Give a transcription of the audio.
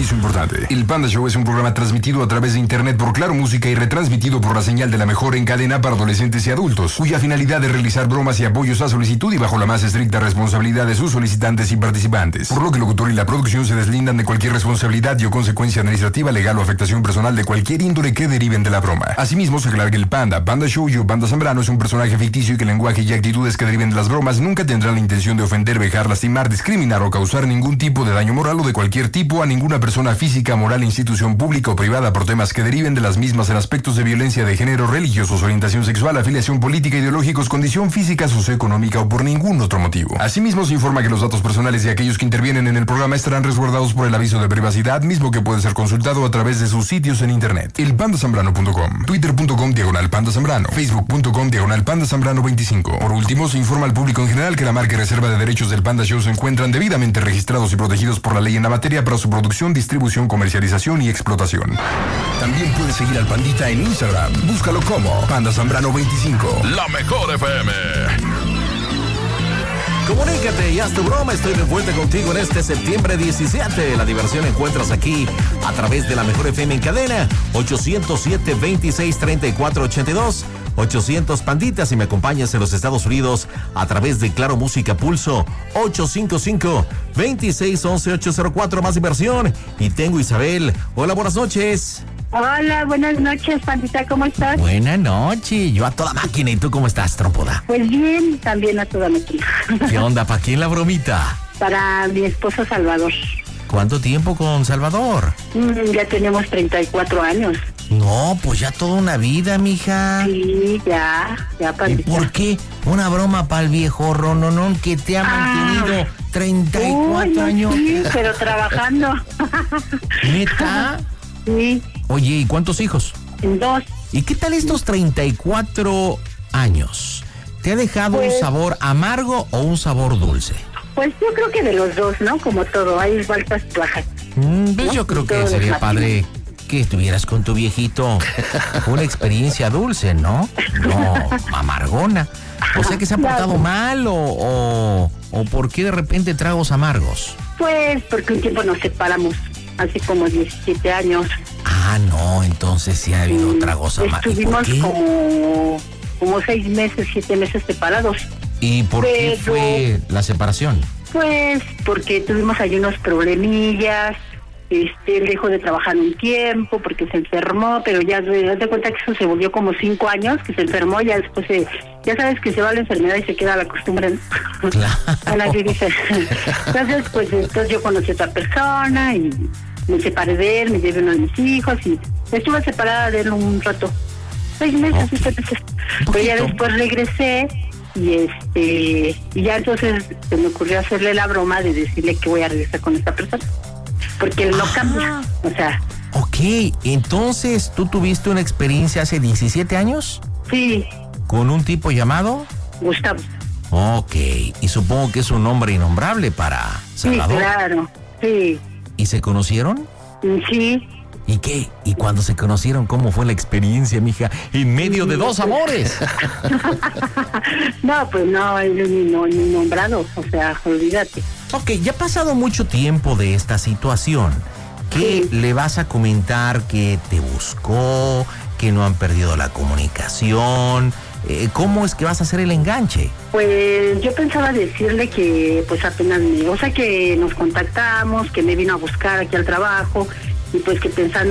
aviso importante. El Panda Show es un programa transmitido a través de internet por Claro Música y retransmitido por la señal de la mejor en cadena para adolescentes y adultos, cuya finalidad es realizar bromas y apoyos a solicitud y bajo la más estricta responsabilidad de sus solicitantes y participantes, por lo que el locutor y la producción se deslindan de cualquier responsabilidad y o consecuencia administrativa, legal o afectación personal de cualquier índole que deriven de la broma. Asimismo, se aclara que el Panda Show y Panda Zambrano es un personaje ficticio y que el lenguaje y actitudes que deriven de las bromas nunca tendrán la intención de ofender, vejar, lastimar, discriminar o causar ningún tipo de daño moral o de cualquier tipo a ninguna persona física, moral, institución pública o privada por temas que deriven de las mismas en aspectos de violencia de género, religiosos, orientación sexual, afiliación política, ideológicos, condición física, socioeconómica o por ningún otro motivo. Asimismo, se informa que los datos personales de aquellos que intervienen en el programa estarán resguardados por el aviso de privacidad, mismo que puede ser consultado a través de sus sitios en internet. elpandasambrano.com, twitter.com/Panda Zambrano, facebook.com/Panda Zambrano 25. Por último, se informa al público en general que la marca y reserva de derechos del Panda Show se encuentran debidamente registrados y protegidos por la ley en la materia para su producción, distribución, comercialización y explotación. También puedes seguir al Pandita en Instagram. Búscalo como Panda Zambrano 25. La mejor FM. Comunícate y haz tu broma. Estoy de vuelta contigo en este septiembre 17. La diversión encuentras aquí a través de la mejor FM en cadena. 807-26-34-82. 800 Pandita, si me acompañas en los Estados Unidos a través de Claro Música Pulso. 855-2611-804. Más diversión. Y tengo Isabel. Hola, buenas noches. Hola, buenas noches, Pandita, ¿cómo estás? Buenas noches, yo a toda máquina. ¿Y tú cómo estás, trompuda? Pues bien, también a toda máquina. ¿Qué onda? ¿Para quién la bromita? Para mi esposo Salvador. ¿Cuánto tiempo con Salvador? Ya tenemos 34 años. No, pues ya toda una vida, mija. Sí, ya, Pandita. ¿Y por qué una broma para el viejo Rononón que te ha mantenido 34 años? Sí, pero trabajando. ¿Neta? Sí. Oye, ¿y cuántos hijos? 2. ¿Y qué tal estos 34 años? ¿Te ha dejado un sabor amargo o un sabor dulce? Pues yo creo que de los dos, ¿no? Como todo, hay altas y bajas. Pues ¿no? yo creo que sería padre que estuvieras con tu viejito. Una experiencia dulce, ¿no? No, amargona. O sea, que se ha portado mal o ¿por qué de repente tragos amargos? Pues porque un tiempo nos separamos. Hace como 17 años. Ah, no, entonces sí ha habido tragos amargos. Estuvimos como 6 meses, 7 meses separados. ¿Y por qué fue la separación? Pues porque tuvimos ahí unos problemillas. Él dejó de trabajar un tiempo porque se enfermó, pero ya te cuenta que eso se volvió como 5 años, que se enfermó, ya después ya sabes que se va la enfermedad y se queda la costumbre, ¿no? Claro. Entonces, entonces yo conocí a otra persona y me separé de él, me llevé uno de mis hijos y estuve separada de él un rato, 6 meses, 7 meses. Pero ya después regresé y ya entonces se me ocurrió hacerle la broma de decirle que voy a regresar con esta persona. Porque él no cambia, o sea. Ok, entonces, ¿tú tuviste una experiencia hace 17 años? Sí. ¿Con un tipo llamado? Gustavo. Ok, y supongo que es un nombre innombrable para Salvador. Sí, claro, sí. ¿Y se conocieron? Sí. ¿Y qué? ¿Y cuando se conocieron, cómo fue la experiencia, mija? En medio de dos amores. No, pues no, él ni nombrado, o sea, olvídate. Ok, ya ha pasado mucho tiempo de esta situación. ¿Qué le vas a comentar que te buscó, que no han perdido la comunicación? ¿Cómo es que vas a hacer el enganche? Pues yo pensaba decirle que pues apenas que nos contactamos, que me vino a buscar aquí al trabajo y pues que pensando